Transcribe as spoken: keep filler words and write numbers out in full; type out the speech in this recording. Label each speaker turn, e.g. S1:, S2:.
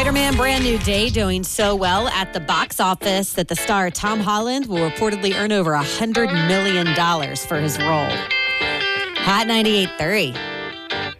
S1: Spider-Man Brand New Day doing so well at the box office that the star Tom Holland will reportedly earn over one hundred million dollars for his role. Hot ninety-eight point three.